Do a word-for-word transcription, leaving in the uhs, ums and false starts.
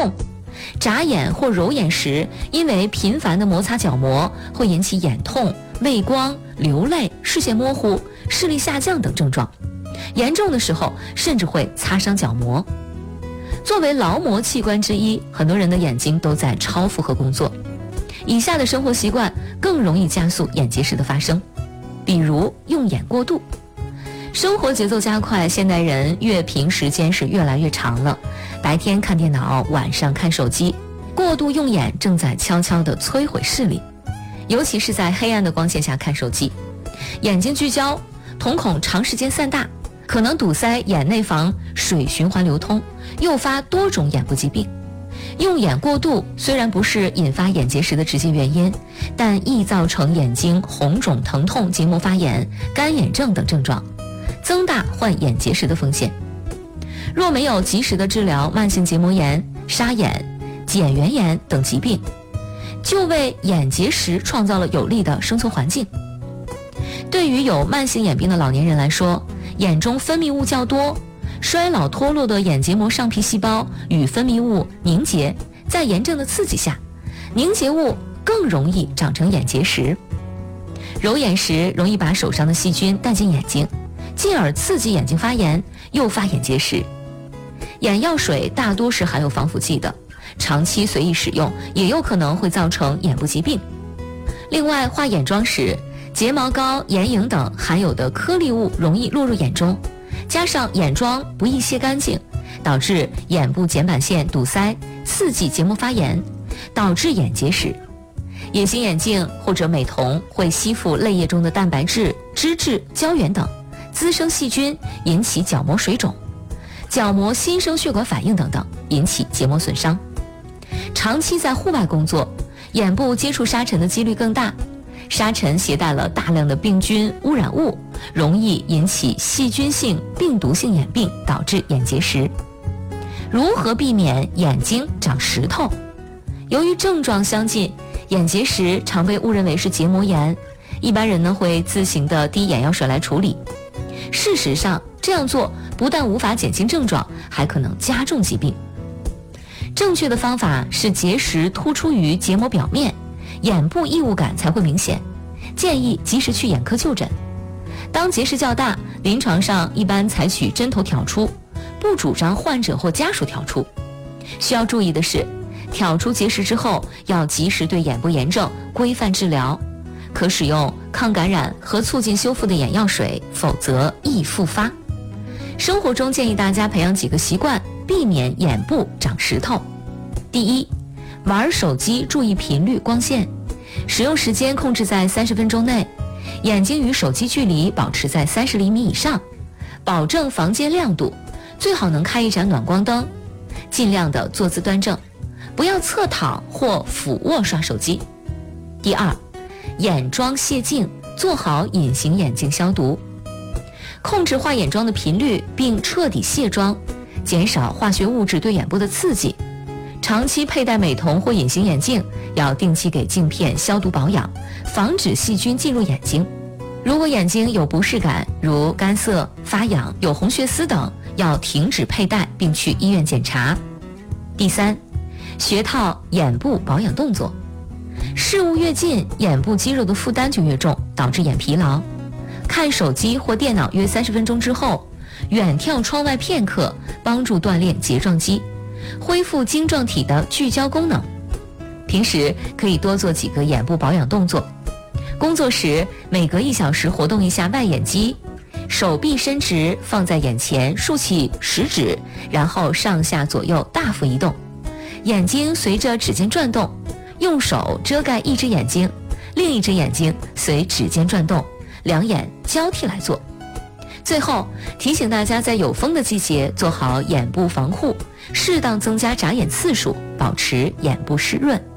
痛。眨眼或揉眼时，因为频繁的摩擦角膜，会引起眼痛、畏光、流泪、视线模糊、视力下降等症状。严重的时候，甚至会擦伤角膜。作为劳模器官之一，很多人的眼睛都在超负荷工作。以下的生活习惯更容易加速眼结石的发生，比如用眼过度。生活节奏加快，现代人阅屏时间是越来越长了，白天看电脑，晚上看手机，过度用眼正在悄悄地摧毁视力，尤其是在黑暗的光线下看手机，眼睛聚焦，瞳孔长时间散大，可能堵塞眼内房水循环流通，诱发多种眼部疾病。用眼过度虽然不是引发眼结石的直接原因，但易造成眼睛红肿、疼痛、结膜发炎、干眼症等症状，增大患眼结石的风险。若没有及时的治疗慢性结膜炎、沙眼、睑缘炎等疾病，就为眼结石创造了有利的生存环境。对于有慢性眼病的老年人来说，眼中分泌物较多，衰老脱落的眼结膜上皮细胞与分泌物凝结，在炎症的刺激下，凝结物更容易长成眼结石。揉眼时容易把手上的细菌带进眼睛，进而刺激眼睛发炎，诱发眼结石。眼药水大多是含有防腐剂的，长期随意使用也有可能会造成眼部疾病。另外，画眼妆时，睫毛膏、眼影等含有的颗粒物容易落入眼中，加上眼妆不易卸干净，导致眼部睑板腺堵塞，刺激结膜发炎，导致眼结石。隐形眼镜或者美瞳会吸附泪液中的蛋白质、脂质、胶原等，滋生细菌，引起角膜水肿、角膜新生血管反应等等，引起结膜损伤。长期在户外工作，眼部接触沙尘的几率更大，沙尘携带了大量的病菌、污染物，容易引起细菌性、病毒性眼病，导致眼结石。如何避免眼睛长石头？由于症状相近，眼结石常被误认为是结膜炎，一般人呢会自行的滴眼药水来处理。事实上，这样做不但无法减轻症状，还可能加重疾病。正确的方法是结石突出于结膜表面，眼部异物感才会明显，建议及时去眼科就诊。当结石较大，临床上一般采取针头挑出，不主张患者或家属挑出。需要注意的是，挑出结石之后要及时对眼部炎症规范治疗，可使用抗感染和促进修复的眼药水，否则易复发。生活中建议大家培养几个习惯，避免眼部长石头。第一，玩手机注意频率、光线，使用时间控制在三十分钟内，眼睛与手机距离保持在三十厘米以上，保证房间亮度，最好能开一盏暖光灯，尽量的坐姿端正，不要侧躺或俯卧刷手机。第二，眼妆卸镜，做好隐形眼镜消毒，控制画眼妆的频率，并彻底卸妆，减少化学物质对眼部的刺激。长期佩戴美瞳或隐形眼镜，要定期给镜片消毒保养，防止细菌进入眼睛。如果眼睛有不适感，如干涩、发痒、有红血丝等，要停止佩戴并去医院检查。第三，学套眼部保养动作。事物越近，眼部肌肉的负担就越重，导致眼疲劳。看手机或电脑约三十分钟之后，远眺窗外片刻，帮助锻炼睫状肌，恢复晶状体的聚焦功能。平时可以多做几个眼部保养动作。工作时每隔一小时活动一下外眼肌，手臂伸直放在眼前，竖起食指，然后上下左右大幅移动，眼睛随着指尖转动，用手遮盖一只眼睛，另一只眼睛随指尖转动，两眼交替来做。最后提醒大家，在有风的季节做好眼部防护，适当增加眨眼次数，保持眼部湿润。